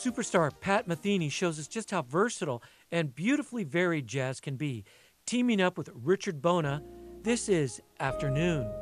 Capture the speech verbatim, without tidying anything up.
Superstar Pat Metheny shows us just how versatile and beautifully varied jazz can be. Teaming up with Richard Bona, this is Afternoon.